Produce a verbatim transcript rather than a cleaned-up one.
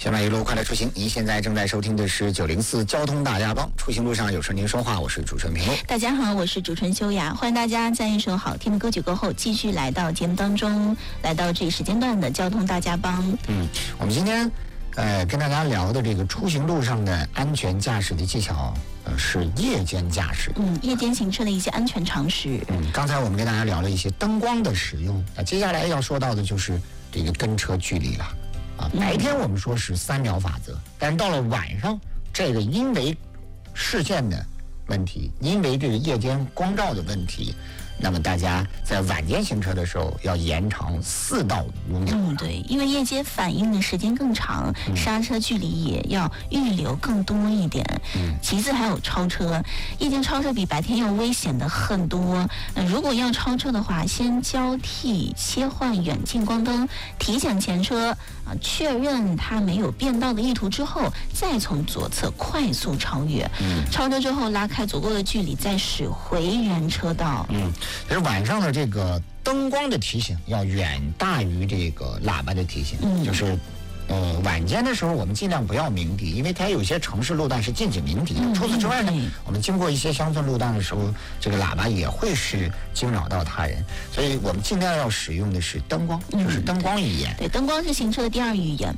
小马一路快乐出行，您现在正在收听的是九零四交通大家帮，出行路上有事您说话，我是主持人平路。 大家好，我是主持人修雅，欢迎大家在一首好听的歌曲过后，继续来到节目当中，来到这一时间段的交通大家帮。 嗯，我们今天呃跟大家聊的这个出行路上的安全驾驶的技巧，呃是夜间驾驶。 嗯，夜间行车的一些安全常识。 嗯，刚才我们跟大家聊了一些灯光的使用，那接下来要说到的就是这个跟车距离了。啊，白天我们说是三秒法则，但是到了晚上，这个因为视线的问题，因为这个夜间光照的问题，那么大家在晚间行车的时候要延长四到五秒。 嗯，对，因为夜间反应的时间更长，嗯、刹车距离也要预留更多一点。嗯，其次还有超车，夜间超车比白天要危险的很多。呃，如果要超车的话，先交替切换远近光灯，提前前车啊，确认它没有变道的意图之后，再从左侧快速超越。嗯，超车之后拉开足够的距离，再驶回原车道。 嗯。其实晚上的这个灯光的提醒要远大于这个喇叭的提醒，嗯、就是呃晚间的时候我们尽量不要鸣笛，因为它有些城市路段是禁止鸣笛的。嗯、除此之外呢，嗯、我们经过一些乡村路段的时候，这个喇叭也会是惊扰到他人，所以我们尽量要使用的是灯光，嗯、就是灯光语言。 对，灯光是行车的第二语言。